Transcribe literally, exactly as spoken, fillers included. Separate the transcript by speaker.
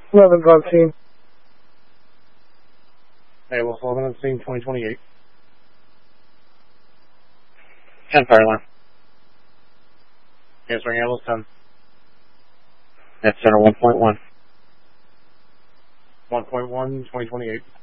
Speaker 1: eleven's on scene.
Speaker 2: Hey, Wolf eleven on scene, twenty twenty-eight.
Speaker 3: ten fire line.
Speaker 2: Answering ambulance ten.
Speaker 3: Net center one point one.
Speaker 2: one point one, twenty twenty-eight.